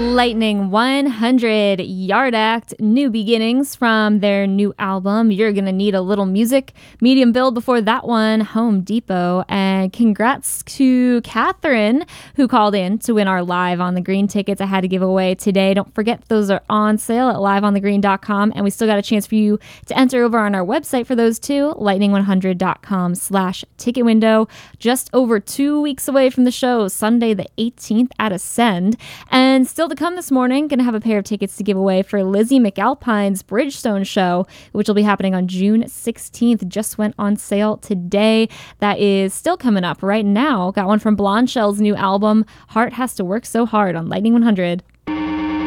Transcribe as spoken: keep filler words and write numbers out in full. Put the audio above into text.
Lightning one hundred Yard Act, New Beginnings from their new album. You're Gonna Need a Little Music. Medium build before that one, Home Depot. And congrats to Catherine, who called in to win our Live on the Green tickets I had to give away today. Don't forget, those are on sale at live on the green dot com. And we still got a chance for you to enter over on our website for those too, lightning one hundred dot com slash ticket window. Just over two weeks away from the show, Sunday the eighteenth at Ascend. And still to come this morning, going to have a pair of tickets to give away for Lizzie McAlpine's Bridgestone show, which will be happening on June sixteenth. Just went on sale today. That is still coming up right now. Got one from Blonde Shell's new album, Heart Has to Work So Hard, on Lightning one hundred.